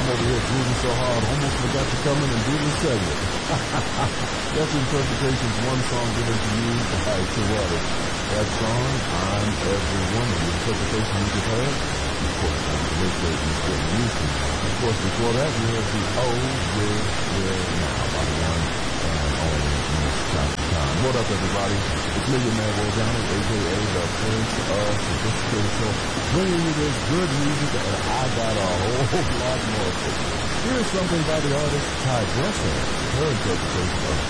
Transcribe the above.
I'm over here grooving so hard, almost forgot to come in and do this segment. That's Interpretations, one song given to you by Tawada. That song, I'm Every Woman. The interpretation you just heard, of course, I'm the late great Mr. Houston. Of course, before that, we heard the Oh Will Now by the one and only Miss Chaka Khan. What up, everybody? It's Millionaire Will Johnny, a.k.a. the Prince of Sophisticated Show, bringing you this good music, and I got a whole lot more for you. Here's something by the artist Ty Bressa, her interpretation of